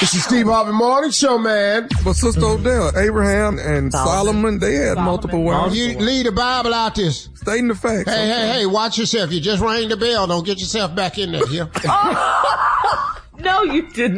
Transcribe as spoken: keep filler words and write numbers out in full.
This is Steve Harvey Morning Show, man. But Sister Odell, Abraham and Solomon, Solomon they had Solomon. multiple wives. You leave the Bible out this. Stating the facts. Hey, okay. hey, hey, watch yourself. You just rang the bell. Don't get yourself back in there here. No, you didn't.